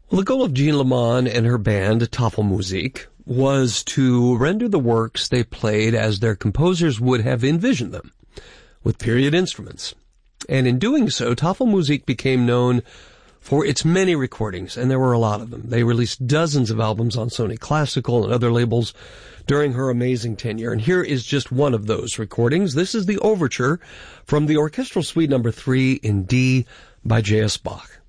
Well, the goal of Jean Lamont and her band, Tafelmusik, was to render the works they played as their composers would have envisioned them, with period instruments. And in doing so, Tafelmusik became known for its many recordings, and there were a lot of them. They released dozens of albums on Sony Classical and other labels during her amazing tenure. And here is just one of those recordings. This is the overture from the Orchestral Suite No. 3 in D by J.S. Bach.